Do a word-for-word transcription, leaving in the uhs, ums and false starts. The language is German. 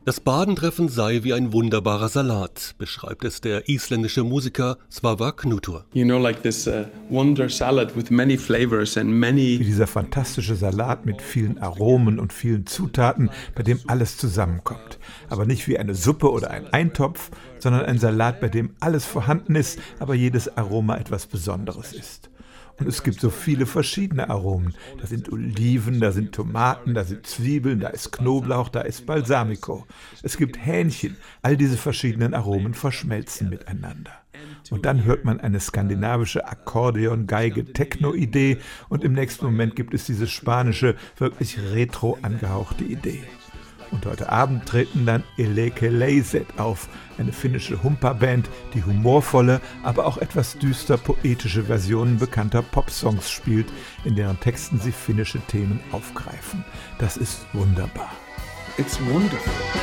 Das Badentreffen sei wie ein wunderbarer Salat, beschreibt es der isländische Musiker Svavar Knútur. You know, like this uh, wonder salad with many flavors and many. Wie dieser fantastische Salat mit vielen Aromen und vielen Zutaten, bei dem alles zusammenkommt. Aber nicht wie eine Suppe oder ein Eintopf, sondern ein Salat, bei dem alles vorhanden ist, aber jedes Aroma etwas Besonderes ist. Und es gibt so viele verschiedene Aromen. Da sind Oliven, da sind Tomaten, da sind Zwiebeln, da ist Knoblauch, da ist Balsamico. Es gibt Hähnchen. All diese verschiedenen Aromen verschmelzen miteinander. Und dann hört man eine skandinavische Akkordeon-Geige-Techno-Idee und im nächsten Moment gibt es diese spanische, wirklich retro angehauchte Idee. Und heute Abend treten dann Elekeleiset auf, eine finnische Humpa-Band, die humorvolle, aber auch etwas düster poetische Versionen bekannter Popsongs spielt, in deren Texten sie finnische Themen aufgreifen. Das ist wunderbar. It's wonderful.